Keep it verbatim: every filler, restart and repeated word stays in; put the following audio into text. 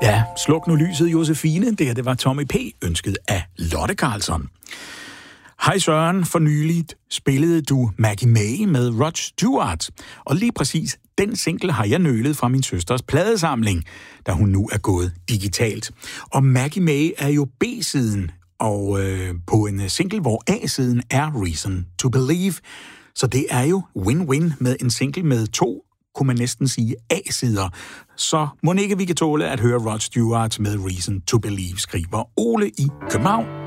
Ja, sluk nu lyset, Josefine. Det her, det var Tommy P. ønsket af Lotte Karlsson. Hej Søren, for nyligt spillede du Maggie May med Rod Stewart. Og lige præcis den single har jeg nølet fra min søsters pladesamling, da hun nu er gået digitalt. Og Maggie May er jo B-siden, og øh, på en single, hvor A-siden er Reason to Believe. Så det er jo win-win med en single med to, kunne man næsten sige, A-sider. Så må ikke vi kan tåle at høre Rod Stewart med Reason to Believe, skriver Ole i København.